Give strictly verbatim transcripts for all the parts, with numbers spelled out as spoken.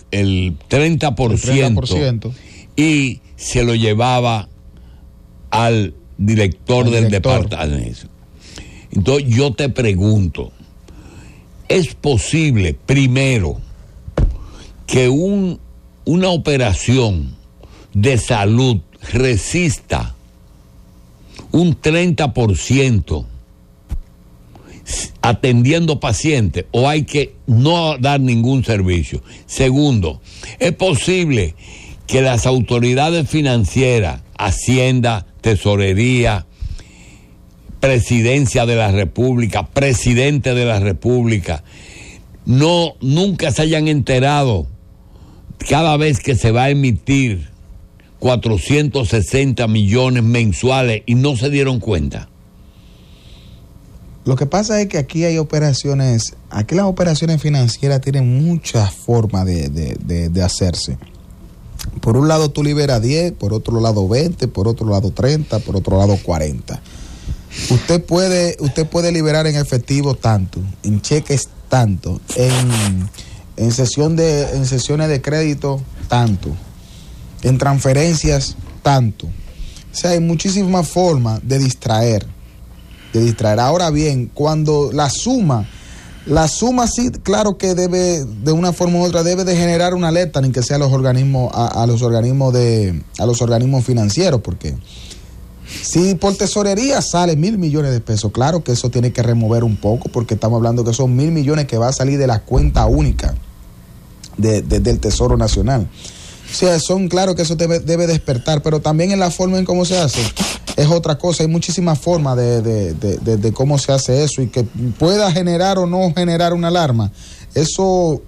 el treinta por ciento, el treinta por ciento y se lo llevaba al director al del director. departamento. Entonces yo te pregunto, ¿es posible, primero, que un, una operación de salud resista un treinta por ciento atendiendo pacientes, o hay que no dar ningún servicio? Segundo, ¿es posible que las autoridades financieras, Hacienda, Tesorería, Presidencia de la República, Presidente de la República, no, nunca se hayan enterado cada vez que se va a emitir cuatrocientos sesenta millones mensuales y no se dieron cuenta? Lo que pasa es que aquí hay operaciones, aquí las operaciones financieras tienen muchas formas de, de, de, de hacerse. Por un lado tú liberas diez, por otro lado veinte, por otro lado treinta, por otro lado cuarenta. Usted puede, usted puede liberar en efectivo tanto, en cheques tanto, en, en, sesión de, en sesiones de crédito tanto, en transferencias tanto. O sea, hay muchísimas formas de distraer, de distraer. Ahora bien, cuando la suma, la suma sí, claro que debe, de una forma u otra, debe de generar una alerta, ni que sea a los organismos, a, a los organismos de, a los organismos financieros, porque si por tesorería sale mil millones de pesos, claro que eso tiene que remover un poco, porque estamos hablando que son mil millones que va a salir de la cuenta única de, de, del Tesoro Nacional. O sea, son, claro que eso debe, debe despertar, pero también en la forma en cómo se hace es otra cosa. Hay muchísimas formas de, de, de, de, de cómo se hace eso, y que pueda generar o no generar una alarma. Eso,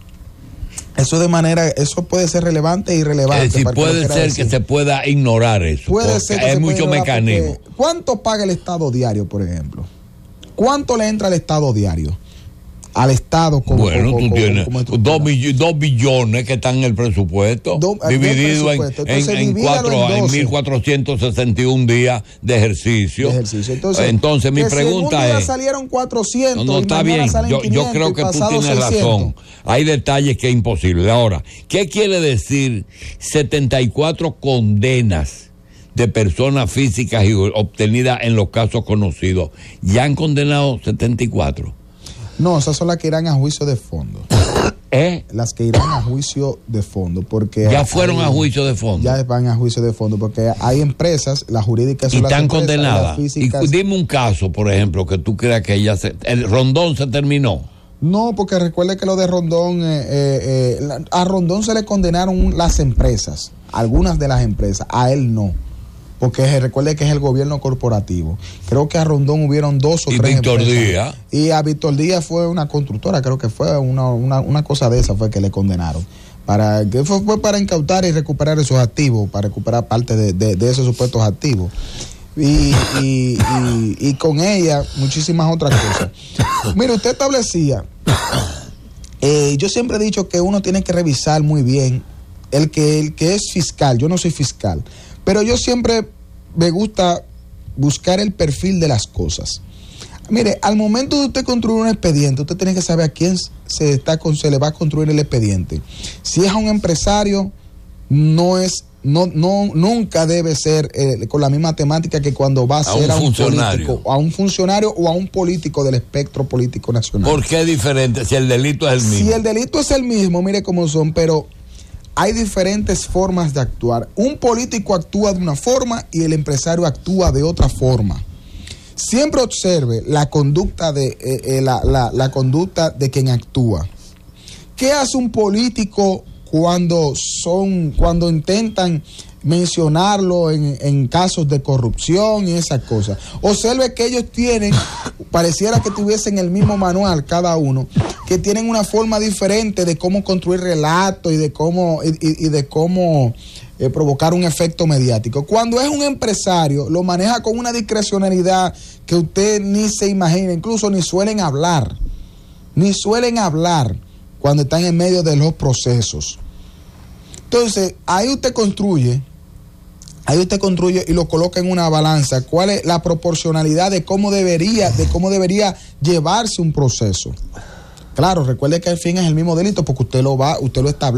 eso de manera, eso puede ser relevante e irrelevante. Es decir, puede ser decir. que se pueda ignorar eso. Puede ser que hay se muchos mecanismos. ¿Cuánto paga el Estado diario, por ejemplo? ¿Cuánto le entra al Estado diario? Al Estado como, bueno, como, tú como, tienes como dos, bill- dos billones que están en el presupuesto, do, dividido en, en, en, cuatro, en, en mil cuatrocientos sesenta y un días de ejercicio. De ejercicio. Entonces, Entonces mi pregunta si es, salieron cuatrocientos, no, no está bien, yo, yo creo que tú tienes seiscientos. Razón. Hay detalles que es imposible. Ahora, ¿qué quiere decir setenta y cuatro condenas de personas físicas y obtenidas en los casos conocidos? ¿Ya han condenado setenta y cuatro? No, esas son las que irán a juicio de fondo. ¿Eh? Las que irán a juicio de fondo, porque ya fueron hay, a juicio de fondo. Ya van a juicio de fondo, porque hay empresas, las jurídicas son y las están empresas, condenadas. las físicas. Y dime un caso, por ejemplo, que tú creas que ella se, el Rondón se terminó. No, porque recuerde que lo de Rondón, eh, eh, eh, a Rondón se le condenaron las empresas, algunas de las empresas, a él no. Porque recuerde que es el gobierno corporativo. Creo que a Rondón hubieron dos o y tres Víctor empresas. Díaz. Y a Víctor Díaz fue una constructora, creo que fue una, una, una cosa de esa fue que le condenaron. Para, que fue, fue para incautar y recuperar esos activos, para recuperar parte de, de, de esos supuestos activos. Y, y, y, y con ella, muchísimas otras cosas. Mire, usted establecía, eh, yo siempre he dicho que uno tiene que revisar muy bien el que, el que es fiscal. Yo no soy fiscal, pero yo siempre me gusta buscar el perfil de las cosas. Mire, al momento de usted construir un expediente, usted tiene que saber a quién se, está, se le va a construir el expediente. Si es a un empresario, no es, no, no, nunca debe ser eh, con la misma temática que cuando va a, a ser un a un político, a un funcionario o a un político del espectro político nacional. ¿Por qué es diferente si el delito es el mismo? Si el delito es el mismo, mire cómo son, pero hay diferentes formas de actuar. Un político actúa de una forma y el empresario actúa de otra forma. Siempre observe la conducta de eh, eh, la, la, la conducta de quien actúa. ¿Qué hace un político cuando son cuando intentan mencionarlo en, en casos de corrupción y esas cosas? Observe que ellos tienen, pareciera que tuviesen el mismo manual cada uno, que tienen una forma diferente de cómo construir relatos y de cómo y, y, y de cómo eh, provocar un efecto mediático. Cuando es un empresario, lo maneja con una discrecionalidad que usted ni se imagina, incluso ni suelen hablar, ni suelen hablar cuando están en medio de los procesos. Entonces, ahí usted construye, ahí usted construye y lo coloca en una balanza, cuál es la proporcionalidad de cómo debería, de cómo debería llevarse un proceso. Claro, recuerde que al fin es el mismo delito porque usted lo va, usted lo establece.